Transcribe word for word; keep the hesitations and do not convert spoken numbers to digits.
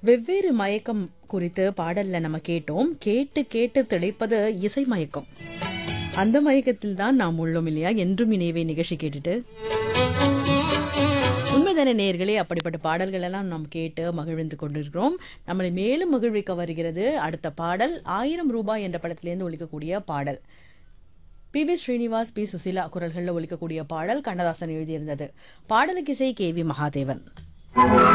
வெவ்வேறு மயக்கம் குறித்து பாடல்ல நம்ம கேட்டோம். கேட்டு கேட்டு திளைப்பது இசை மயக்கம். அந்த மயக்கத்தில் தான் நாம் உள்ளோம் இல்லையா? என்றும் இணைவே நிகழ்ச்சி கேட்டுட்டு உண்மைதான நேயர்களே, அப்படிப்பட்ட பாடல்கள் எல்லாம் நாம் கேட்டு மகிழ்ந்து கொண்டிருக்கிறோம். நம்மளை மேலும் மகிழ்விக்க வருகிறது அடுத்த பாடல். ஆயிரம் ரூபாய் என்ற படத்திலிருந்து ஒலிக்கக்கூடிய பாடல். P V Srinivas, B Susheela குரல்களில் ஒலிக்கக்கூடிய பாடல் கண்ணதாசன் எழுதியிருந்தது. பாடலுக்கு இசை கே வி மகாதேவன்.